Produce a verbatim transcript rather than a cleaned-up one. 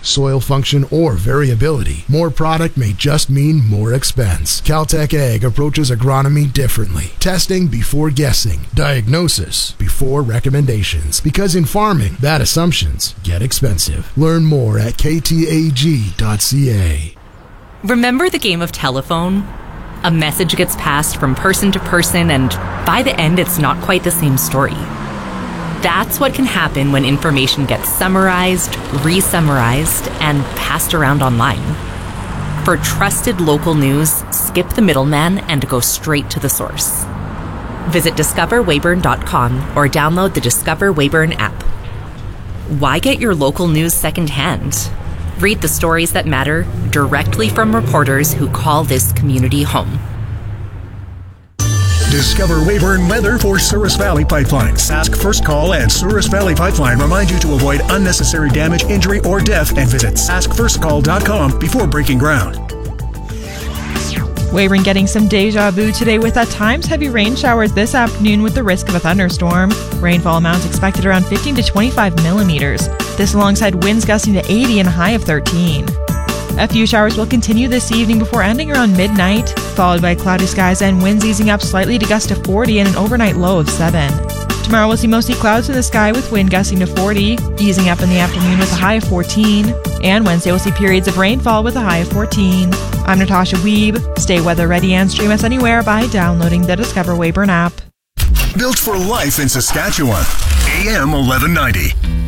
soil function, or variability, more product may just mean more expense. Caltech Ag approaches agronomy differently. Testing before guessing. Diagnosis before recommendations. Because in farming, bad assumptions get expensive. Learn more at k t a g dot c a. Remember the game of telephone? A message gets passed from person to person, and by the end, it's not quite the same story. That's what can happen when information gets summarized, re-summarized, and passed around online. For trusted local news, skip the middleman and go straight to the source. Visit discover weyburn dot com or download the Discover Weyburn app. Why get your local news secondhand? Read the stories that matter directly from reporters who call this community home. Discover Weyburn weather for Souris Valley Pipeline. Sask First Call and Souris Valley Pipeline remind you to avoid unnecessary damage, injury, or death and visit sask first call dot com before breaking ground. Weyburn getting some deja vu today with at times heavy rain showers this afternoon with the risk of a thunderstorm. Rainfall amounts expected around fifteen to twenty-five millimeters. This alongside winds gusting to eighty and a high of thirteen. A few showers will continue this evening before ending around midnight, followed by cloudy skies and winds easing up slightly to gust to forty and an overnight low of seven. Tomorrow we'll see mostly clouds in the sky with wind gusting to forty, easing up in the afternoon with a high of fourteen. And Wednesday we'll see periods of rainfall with a high of fourteen. I'm Natasha Weeb. Stay weather ready and stream us anywhere by downloading the Discover Weyburn app. Built for life in Saskatchewan. A M eleven ninety.